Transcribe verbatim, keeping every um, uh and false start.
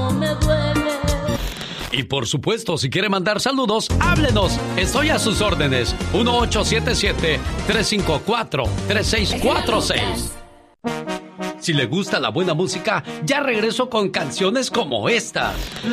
cómo me duele. Y por supuesto, si quiere mandar saludos, háblenos. Estoy a sus órdenes. uno ocho siete siete, tres cinco cuatro, tres seis cuatro seis. Si le gusta la buena música, ya regreso con canciones como esta.